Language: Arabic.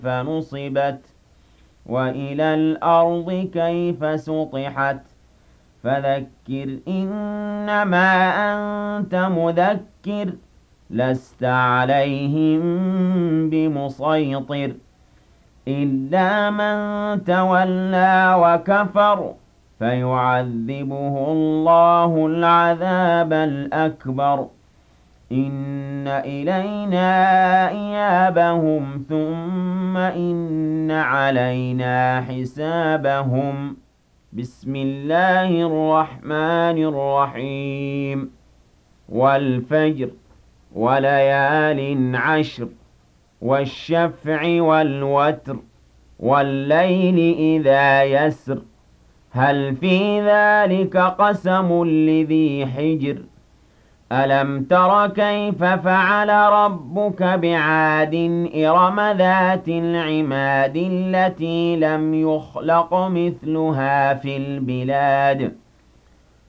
فنصبت وإلى الأرض كيف سطحت فذكر إنما أنت مذكر لست عليهم بمسيطر إلا من تولى وكفر فيعذبه الله العذاب الأكبر إن إلينا إيابهم ثم إن علينا حسابهم بسم الله الرحمن الرحيم والفجر وليال عشر والشفع والوتر والليل إذا يسر هل في ذلك قسم لذي حجر ألم تر كيف فعل ربك بعاد إرم ذات العماد التي لم يخلق مثلها في البلاد